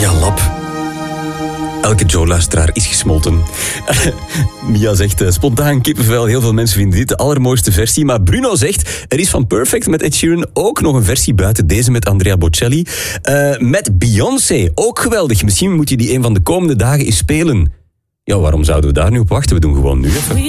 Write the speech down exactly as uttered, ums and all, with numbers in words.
Ja, lap. Elke Joe-luisteraar is gesmolten. Mia zegt, uh, spontaan kippenvel. Heel veel mensen vinden dit de allermooiste versie. Maar Bruno zegt, er is van Perfect met Ed Sheeran ook nog een versie buiten deze met Andrea Bocelli. Uh, met Beyoncé, ook geweldig. Misschien moet je die een van de komende dagen eens spelen. Ja, waarom zouden we daar nu op wachten? We doen gewoon nu even.